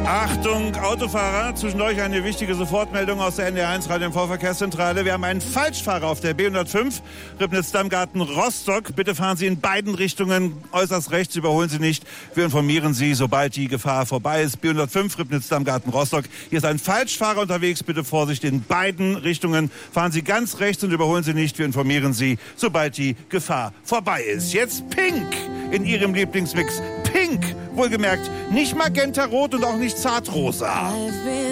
Achtung, Autofahrer, zwischen euch eine wichtige Sofortmeldung aus der NDR1 Radio- und Vorverkehrszentrale. Wir haben einen Falschfahrer auf der B105, Ribnitz-Dammgarten, Rostock. Bitte fahren Sie in beiden Richtungen äußerst rechts, überholen Sie nicht. Wir informieren Sie, sobald die Gefahr vorbei ist. B105, Ribnitz-Dammgarten, Rostock. Hier ist ein Falschfahrer unterwegs. Bitte Vorsicht in beiden Richtungen. Fahren Sie ganz rechts und überholen Sie nicht. Wir informieren Sie, sobald die Gefahr vorbei ist. Jetzt Pink in Ihrem Lieblingsmix. Pink, wohlgemerkt, nicht Magenta-Rot und auch nicht Zartrosa.